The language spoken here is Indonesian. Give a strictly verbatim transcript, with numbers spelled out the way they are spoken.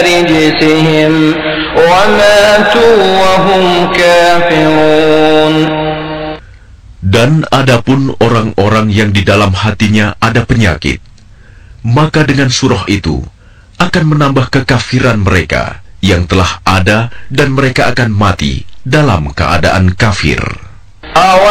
رجسهم وماتوا وهم كافرون. Dan adapun orang-orang yang di dalam hatinya ada penyakit, maka dengan surah itu akan menambah kekafiran mereka yang telah ada dan mereka akan mati dalam keadaan kafir.